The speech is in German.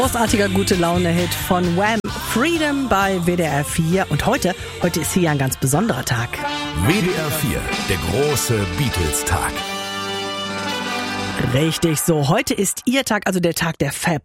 Großartiger Gute-Laune-Hit von Wham! Freedom bei WDR 4. Und heute ist hier ein ganz besonderer Tag. WDR 4, der große Beatles-Tag. Richtig so. Heute ist Ihr Tag, also der Tag der Fab